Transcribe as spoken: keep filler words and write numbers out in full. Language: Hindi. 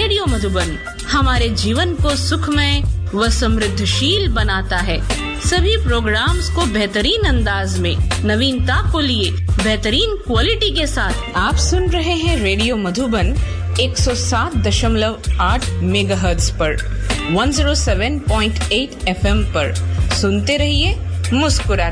रेडियो मधुबन हमारे जीवन को सुखमय व समृद्धशील बनाता है। सभी प्रोग्राम्स को बेहतरीन अंदाज में नवीनता को लिए बेहतरीन क्वालिटी के साथ आप सुन रहे हैं रेडियो मधुबन एक सौ सात दशमलव आठ मेगाहर्ट्ज पर, एक सौ सात पॉइंट आठ एफएम पर। सुनते रहिए, मुस्कुराते